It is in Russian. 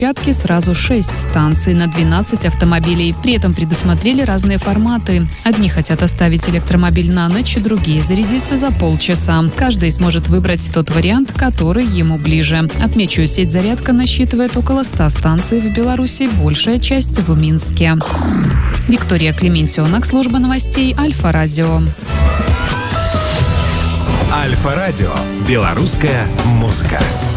площадке сразу 6 станций на 12 автомобилей. При этом предусмотрели разные форматы. Одни хотят оставить электромобиль на ночь, другие зарядиться за полчаса. Каждый сможет выбрать тот вариант, который ему ближе. Отмечу, сеть «Зарядка» насчитывает около 100 станций в Беларуси, большая часть в Минске. Виктория Клементьонок, служба новостей Альфа-Радио. Альфа-Радио. Белорусская музыка.